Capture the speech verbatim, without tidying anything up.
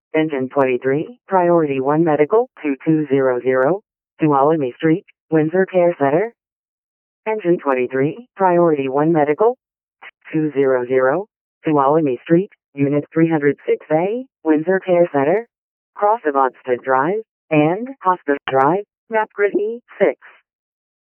Engine twenty-three, Priority one Medical, two two zero zero, Tuolumne Street, Windsor Care Center. Engine twenty-three, Priority one Medical, two two zero zero, Tuolumne Street, Unit three oh six A, Windsor Care Center. Cross of Onstead Drive, and Hospice Drive, Map Grid E six.